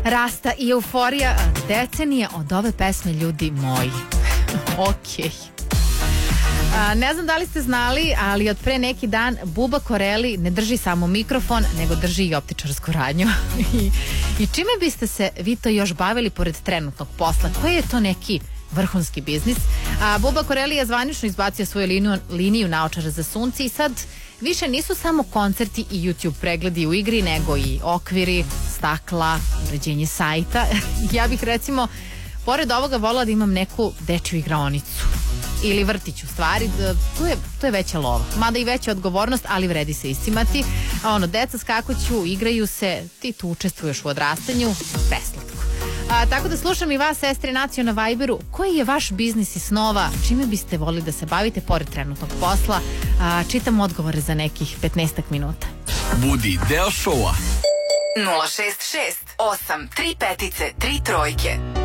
Rasta i euforija decenije od ove pesme, ljudi moji. Okej. Ne znam da li ste znali, ali od pre neki dan Buba Koreli ne drži samo mikrofon, nego drži i optičarsku radnju. I čime biste se vi to još bavili pored trenutnog posla? Koji je to neki vrhunski biznis? Buba Koreli je zvanično izbacio svoju liniju naočara za sunce i sad više nisu samo koncerti i YouTube pregledi u igri, nego i okviri, stakla, uređenje sajta. Ja bih recimo, pored ovoga, volila da imam neku dečju igraonicu. Ili vrtić u stvari, to je veća lova. Mada i veća odgovornost, ali vredi se iscimati. Deca skakuću, igraju se, ti tu učestvuješ u odrastanju, preslatko. Tako da slušam i vas, sestre Nacio, na Viberu. Koji je vaš biznis i snova? Čime biste volili da se bavite pored trenutnog posla? Čitam odgovore za nekih 15 minuta. Budi deo šova. 066 8 3 petice 3 trojke.